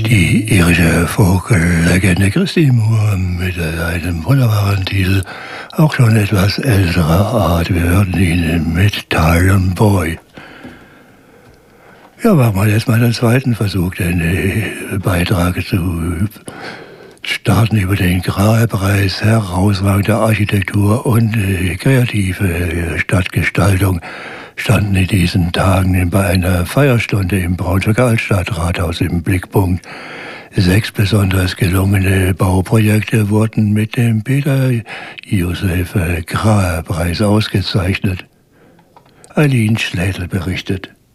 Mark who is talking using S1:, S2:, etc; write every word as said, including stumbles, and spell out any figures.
S1: Die irische Folklegende Christy Moore mit einem wunderbaren Titel, auch schon etwas älterer Art. Wir hörten ihn mit Tyrone Boy. Ja, machen wir jetzt mal den zweiten Versuch, den äh, Beitrag zu starten über den Graal-Preis, herausragende Architektur und äh, kreative äh, Stadtgestaltung standen in diesen Tagen bei einer Feierstunde im Braunschweiger Altstadtrathaus im Blickpunkt. Sechs besonders gelungene Bauprojekte wurden mit dem Peter-Josef Graal-Preis ausgezeichnet. Eileen Schlädel berichtet.